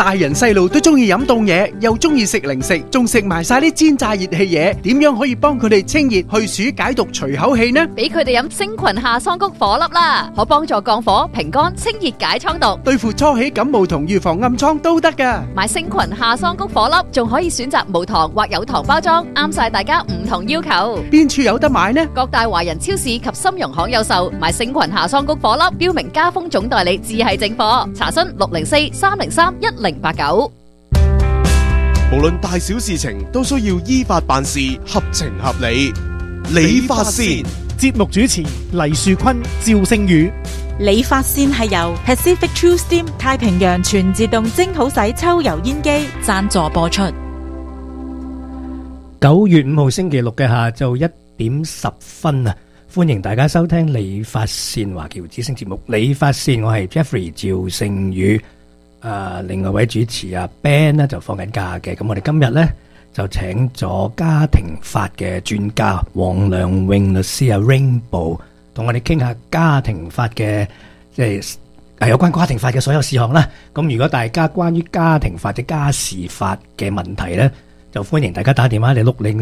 大人細路都中意飲凍嘢，又中意食零食，仲食埋晒啲煎炸熱氣嘢，點樣可以幫佢哋清熱去暑解毒除口氣呢？ 俾佢哋飲星群夏桑菊火粒啦，可幫助降火、平肝、清熱解瘡毒， 對付初起感冒同預防暗瘡都得噶。 買星群夏桑菊火粒，仲可以選擇無糖或有糖包裝，啱晒大家唔同要求。 邊處有得買呢？ 各大華人超市及深融行有售。買星群夏桑菊火粒，標明家風總代理，自係正貨。查詢604-303-1089。 無論大小事情都需要依法辦事，合情合理。理髮線節目主持黎樹坤、趙聖宇。 理髮線係由 Pacific True Steam 太平洋全自動蒸好洗抽油煙機贊助播出。 9月5號星期六嘅下晝1點10分啊！歡迎大家收聽理髮線華僑之聲節目。理髮線我係 Jeffrey 趙聖宇。另外位主持阿 Ben 呢就放緊假嘅，咁我哋今日呢就請咗家庭法嘅專家黃良穎律師啊 Rainbow 同我哋傾下家庭法嘅即係有關家庭法嘅所有事項啦。咁如果大家關於家庭法或者家事法嘅問題呢，就歡迎大家打電話嚟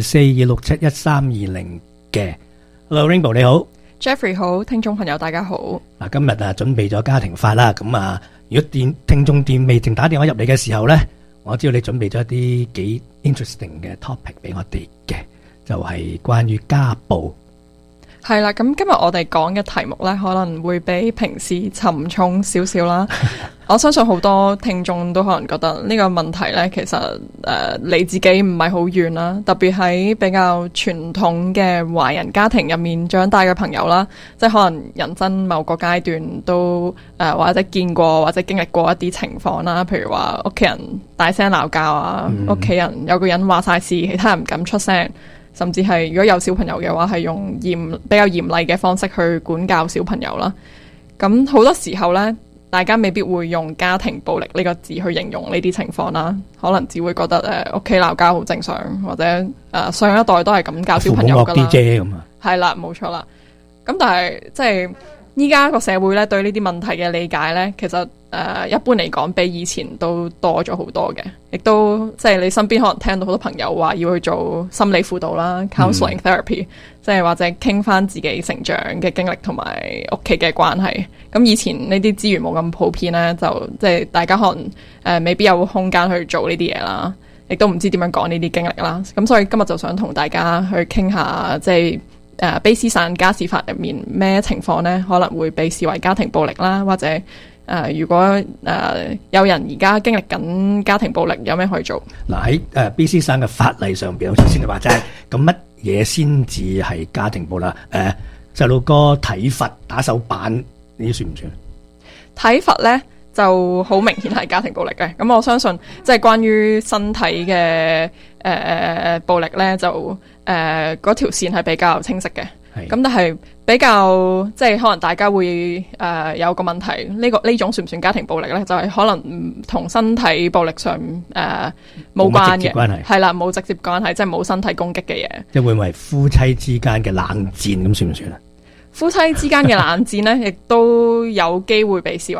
604-267-1320嘅。Hello Rainbow 你好。 Jeffrey 好，聽眾朋友大家好。 嗱，今日準備咗家庭法啦，咁如果聽眾未正打電話入嚟嘅時候呢，我知道你準備咗一啲幾 interesting 嘅 topic 俾我哋嘅，就係關於家暴。 係啦，咁今日我哋講嘅題目呢，可能會比平時沉重少少啦。我相信好多聽眾都可能覺得呢個問題呢，其實離自己唔係好遠啦。特別喺比較傳統嘅華人家庭入面長大嘅朋友啦，即係可能人生某個階段都或者見過或者經歷過一啲情況啦。譬如話屋企人大聲鬧交啊，屋企人有個人話晒事，其他人唔敢出聲。甚至係如果有小朋友嘅話，係用比較嚴厲嘅方式去管教小朋友啦。咁好多時候呢，大家未必會用家庭暴力呢個字去形容呢啲情況啦，可能只會覺得屋企鬧交好正常，或者上一代都係咁教小朋友噶啦。係啦，冇錯啦。咁但係即係依家個社會呢，對呢啲問題嘅理解呢，其實一般嚟講比以前都多咗好多嘅，亦都即係你身邊可能聽到好多朋友話要去做心理輔導啦 counseling therapy， 即係或者傾翻自己成長嘅經歷同埋屋企嘅關係。咁以前呢啲資源冇咁普遍呢，就即係大家可能未必有空間去做呢啲嘢啦，亦都唔知點樣講呢啲經歷啦。咁所以今日就想同大家去傾下即係卑詩省家事法入面咩情況呢可能會被視為家庭暴力啦，或者如果有人而家經歷緊家庭暴力，有咩可以做？嗱，喺卑詩省嘅法例上邊，好似先你話齋，咁乜嘢先至係家庭暴力？細路哥體罰打手板呢啲算唔算？ 體罰呢就好明顯係家庭暴力嘅。咁我相信即係關於身體嘅暴力呢，就嗰條線係比較清晰嘅。咁但係比較即係可能大家會有個問題，呢種算唔算家庭暴力呢？就係可能唔同身體暴力上冇關嘅，係啦，冇直接關係，即係冇身體攻擊嘅嘢。 即係會唔會係夫妻之間嘅冷戰咁算唔算啊？ 夫妻之間嘅冷戰呢，亦都有機會被視為